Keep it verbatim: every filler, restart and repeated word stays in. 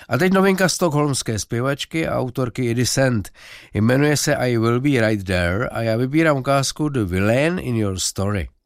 A teď novinka stockholmské zpěvačky a autorky Eddie Sant. Jmenuje se I Will Be Right There a já vybírám ukázku The Villain in Your Story.